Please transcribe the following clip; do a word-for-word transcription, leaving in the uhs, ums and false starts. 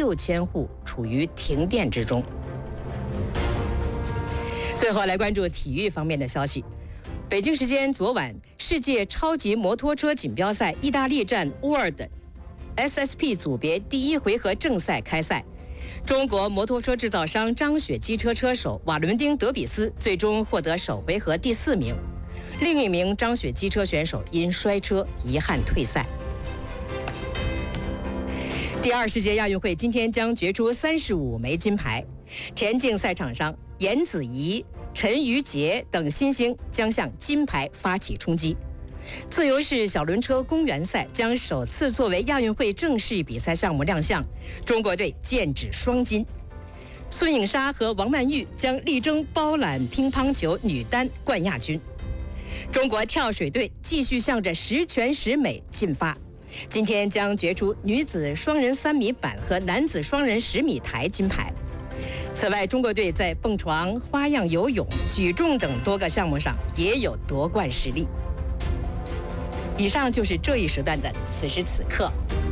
六千户处于停电之中。最后来关注体育方面的消息。北京时间昨晚，世界超级摩托车锦标赛意大利站 World S S P 组别第一回合正赛开赛。中国摩托车制造商张雪机车车手瓦伦丁·德比斯最终获得首回合第四名，另一名张雪机车选手因摔车遗憾退赛。第二十届亚运会今天将决出三十五枚金牌，田径赛场上，严子怡、陈瑜杰等新星将向金牌发起冲击。自由式小轮车公园赛将首次作为亚运会正式比赛项目亮相，中国队剑指双金。孙颖莎和王曼玉将力争包揽乒乓球女单冠亚军。中国跳水队继续向着十全十美进发，今天将决出女子双人三米板和男子双人十米台金牌。此外，中国队在蹦床、花样游泳、举重等多个项目上也有夺冠实力。以上就是这一时段的此时此刻。